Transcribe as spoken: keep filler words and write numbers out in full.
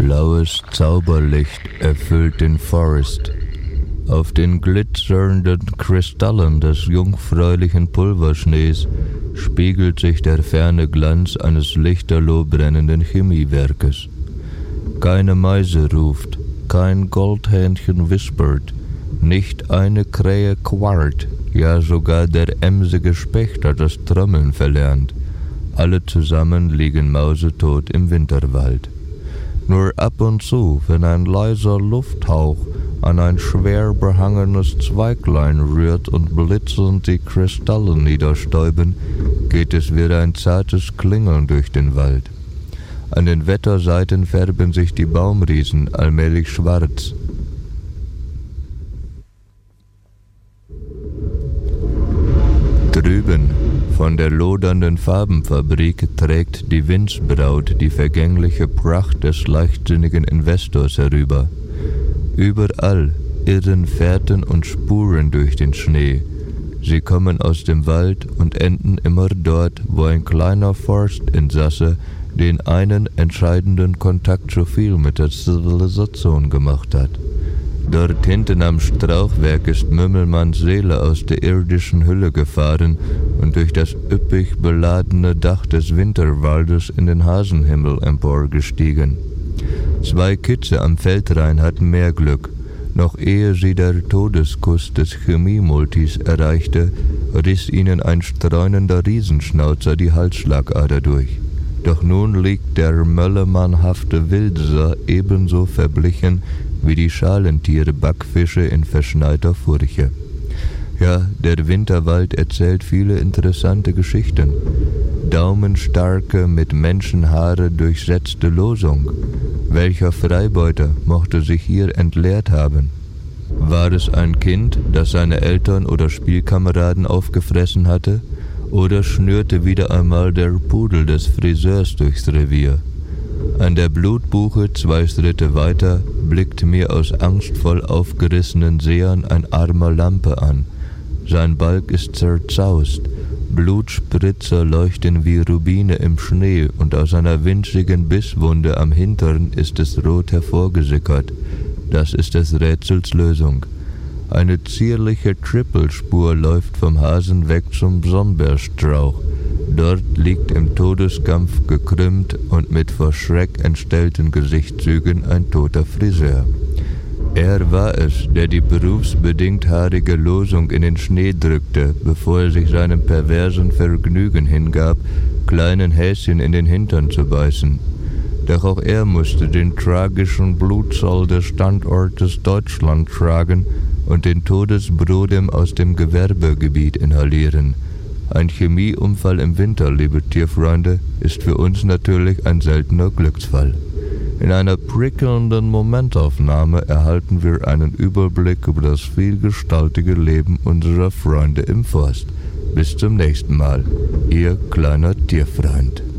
Blaues Zauberlicht erfüllt den Forst. Auf den glitzernden Kristallen des jungfräulichen Pulverschnees spiegelt sich der ferne Glanz eines lichterloh brennenden Chemiewerkes. Keine Meise ruft, kein Goldhähnchen wispert, nicht eine Krähe quarrt, ja sogar der emsige Specht hat das Trommeln verlernt. Alle zusammen liegen mausetot im Winterwald. Nur ab und zu, wenn ein leiser Lufthauch an ein schwer behangenes Zweiglein rührt und blitzend die Kristalle niederstäuben, geht es wie ein zartes Klingeln durch den Wald. An den Wetterseiten färben sich die Baumriesen allmählich schwarz. Drüben, von der lodernden Farbenfabrik, trägt die Windsbraut die vergängliche Pracht des leichtsinnigen Investors herüber. Überall irren Fährten und Spuren durch den Schnee. Sie kommen aus dem Wald und enden immer dort, wo ein kleiner Forstinsasse den einen entscheidenden Kontakt zu viel mit der Zivilisation gemacht hat. Dort hinten am Strauchwerk ist Mümmelmanns Seele aus der irdischen Hülle gefahren und durch das üppig beladene Dach des Winterwaldes in den Hasenhimmel emporgestiegen. Zwei Kitze am Feldrain hatten mehr Glück. Noch ehe sie der Todeskuss des Chemiemultis erreichte, riss ihnen ein streunender Riesenschnauzer die Halsschlagader durch. Doch nun liegt der möllemannhafte Wildeser ebenso verblichen wie die Schalentiere Backfische in verschneiter Furche. Ja, der Winterwald erzählt viele interessante Geschichten. Daumenstarke, mit Menschenhaare durchsetzte Losung. Welcher Freibeuter mochte sich hier entleert haben? War es ein Kind, das seine Eltern oder Spielkameraden aufgefressen hatte? Oder schnürte wieder einmal der Pudel des Friseurs durchs Revier? An der Blutbuche zwei Schritte weiter blickt mir aus angstvoll aufgerissenen Sehern ein armer Lampe an. Sein Balg ist zerzaust, Blutspritzer leuchten wie Rubine im Schnee und aus einer winzigen Bisswunde am Hintern ist es rot hervorgesickert. Das ist des Rätsels Lösung. Eine zierliche Trippelspur läuft vom Hasen weg zum Somberstrauch. Dort liegt im Todeskampf gekrümmt und mit vor Schreck entstellten Gesichtszügen ein toter Friseur. Er war es, der die berufsbedingt haarige Losung in den Schnee drückte, bevor er sich seinem perversen Vergnügen hingab, kleinen Häschen in den Hintern zu beißen. Doch auch er musste den tragischen Blutzoll des Standortes Deutschland tragen und den Todesbrodem aus dem Gewerbegebiet inhalieren. Ein Chemieunfall im Winter, liebe Tierfreunde, ist für uns natürlich ein seltener Glücksfall. In einer prickelnden Momentaufnahme erhalten wir einen Überblick über das vielgestaltige Leben unserer Freunde im Forst. Bis zum nächsten Mal, Ihr kleiner Tierfreund.